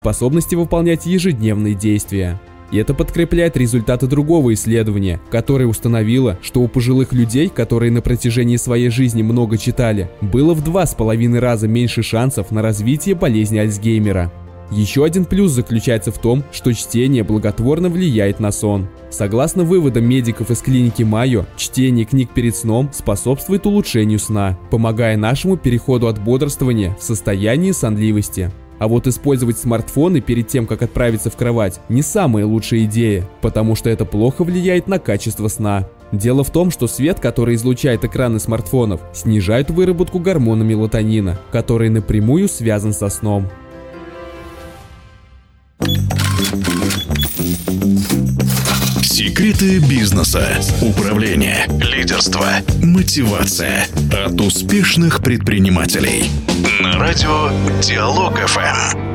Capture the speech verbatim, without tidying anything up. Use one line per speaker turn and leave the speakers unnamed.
способности выполнять ежедневные действия. И это подкрепляет результаты другого исследования, которое установило, что у пожилых людей, которые на протяжении своей жизни много читали, было в два с половиной раза меньше шансов на развитие болезни Альцгеймера. Еще один плюс заключается в том, что чтение благотворно влияет на сон. Согласно выводам медиков из клиники Майо, чтение книг перед сном способствует улучшению сна, помогая нашему переходу от бодрствования в состояние сонливости. А вот использовать смартфоны перед тем, как отправиться в кровать, не самая лучшая идея, потому что это плохо влияет на качество сна. Дело в том, что свет, который излучает экраны смартфонов, снижает выработку гормона мелатонина, который напрямую связан со сном.
Секреты бизнеса, управления, лидерства, мотивация от успешных предпринимателей. На радио Диалог эф эм.